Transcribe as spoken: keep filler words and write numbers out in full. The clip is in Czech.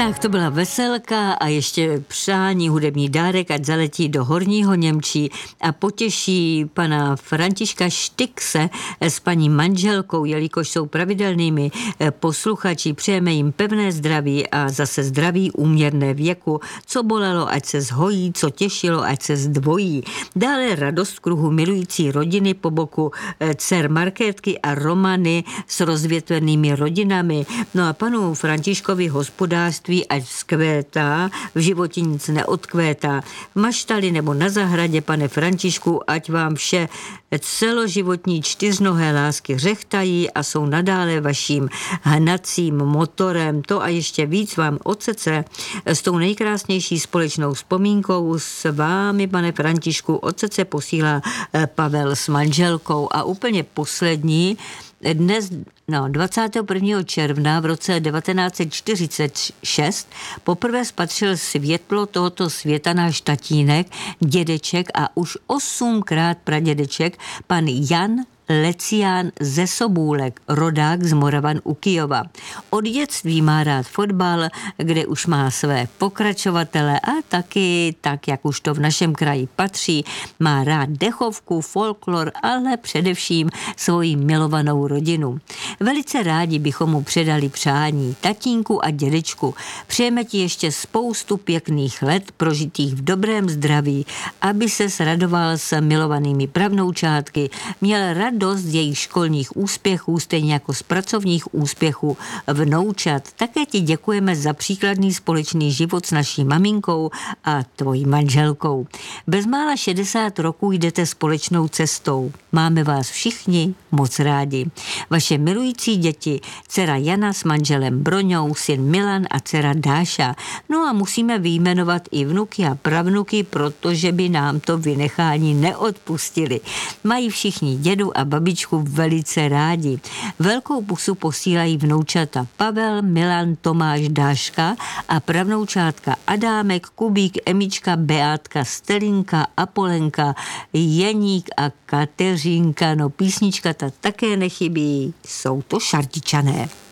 Tak to byla veselka a ještě přání hudební dárek, ať zaletí do Horního Němčí a potěší pana Františka Štykse s paní manželkou, jelikož jsou pravidelnými posluchači. Přejeme jim pevné zdraví a zase zdraví úměrné věku. Co bolelo, ať se zhojí, co těšilo, ať se zdvojí. Dále radost v kruhu milující rodiny po boku dcer Markétky a Romany s rozvětvenými rodinami. No a panu Františkovi hospodářství ať vzkvétá, v životě nic neodkvétá. V maštali nebo na zahradě, pane Františku, ať vám vše celoživotní čtyřnohé lásky řechtají a jsou nadále vaším hnacím motorem. To a ještě víc vám od srdce s tou nejkrásnější společnou vzpomínkou s vámi, pane Františku, od srdce posílá Pavel s manželkou. A úplně poslední, dnes, no, dvacátého prvního června v roce devatenáct set čtyřicet šest poprvé spatřil světlo tohoto světa náš tatínek, dědeček a už osmkrát pradědeček, pan Jan Lecián ze Sobůlek, rodák z Moravan u Kyjova. Od dětství má rád fotbal, kde už má své pokračovatele a taky, tak jak už to v našem kraji patří, má rád dechovku, folklor, ale především svoji milovanou rodinu. Velice rádi bychom mu předali přání tatínku a dědečku. Přejeme ti ještě spoustu pěkných let prožitých v dobrém zdraví, aby se sradoval s milovanými pravnoučátky, měl radost z jejich školních úspěchů, stejně jako z pracovních úspěchů vnoučat. Také ti děkujeme za příkladný společný život s naší maminkou a tvojí manželkou. Bezmála šedesát roků jdete společnou cestou. Máme vás všichni moc rádi. Vaše milující děti, dcera Jana s manželem Broňou, syn Milan a dcera Dáša. No a musíme vyjmenovat i vnuky a pravnuky, protože by nám to vynechání neodpustili. Mají všichni dědu a babičku velice rádi. Velkou pusu posílají vnoučata Pavel, Milan, Tomáš, Dáška a pravnoučátka Adámek, Kubík, Emička, Beátka, Stelinka, Apolenka, Jeník a Kateřínka. No písnička ta také nechybí. Jsou to Šartičané.